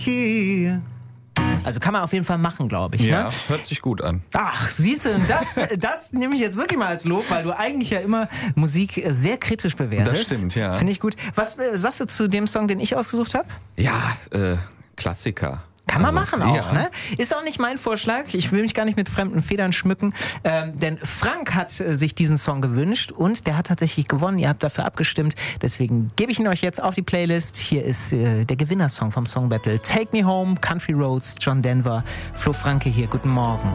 Also kann man auf jeden Fall machen, glaube ich. Ja, ne? hört sich gut an. Ach, siehst du, das nehme ich jetzt wirklich mal als Lob, weil du eigentlich ja immer Musik sehr kritisch bewertest. Das stimmt, ja. Finde ich gut. Was sagst du zu dem Song, den ich ausgesucht habe? Ja, Klassiker. Kann man Also, machen auch, ja. ne? Ist auch nicht mein Vorschlag. Ich will mich gar nicht mit fremden Federn schmücken. Denn Frank hat sich diesen Song gewünscht und der hat tatsächlich gewonnen. Ihr habt dafür abgestimmt. Deswegen gebe ich ihn euch jetzt auf die Playlist. Hier ist der Gewinnersong vom Song Battle. Take Me Home, Country Roads, John Denver, Flo Franke hier. Guten Morgen.